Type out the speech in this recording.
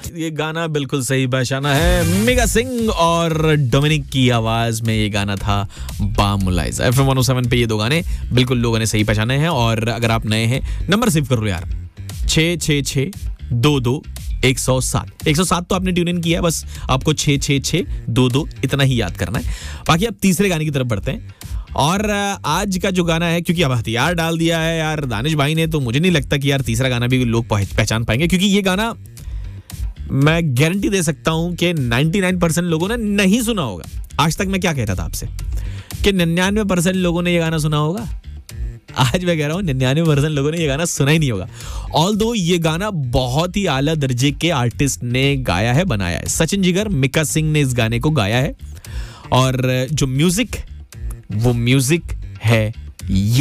ये गाना बिल्कुल सही पहचाना है, मेगा सिंह और डोमिनिक की आवाज में ये गाना था बामुलाइजा। एफएम 107 पे ये दो गाने बिल्कुल लोगों ने सही पहचाने हैं। और अगर आप नए हैं, नंबर सेव कर लो यार, 66622 107 तो आपने ट्यून इन किया है, बस आपको 66622 इतना ही याद करना है। बाकी अब तीसरे गाने की तरफ बढ़ते हैं। और आज का जो गाना है, क्योंकि अब हथियार डाल दिया है यार दानिश भाई ने, तो मुझे नहीं लगता कि यार तीसरा गाना भी लोग पहचान पाएंगे, क्योंकि ये गाना मैं गारंटी दे सकता हूं कि 99% लोगों ने नहीं सुना होगा। आज तक मैं क्या कहता था आपसे कि 99% लोगों ने ये गाना सुना होगा। आज मैं कह रहा हूं 99% लोगों ने ये गाना सुना ही नहीं होगा। ऑल्दो ये गाना बहुत ही आला दर्जे के आर्टिस्ट ने गाया है, बनाया है। सचिन जिगर, मिक्का सिंह ने इस गाने को गाया है। और जो म्यूजिक, वो म्यूजिक है ये।